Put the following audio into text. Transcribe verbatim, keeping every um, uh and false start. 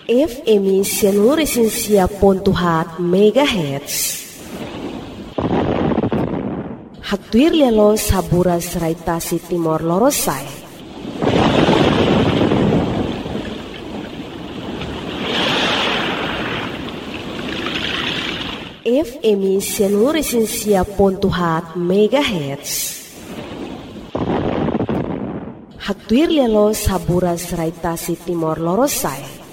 F M Sianuresensia Pontuhat Megahertz. Haktuir lelo saburas raitasi Timor Lorosai. F M Sianuresensia Pontuhat Megahertz. Haktuir lelo saburas raitasi Timor Lorosai.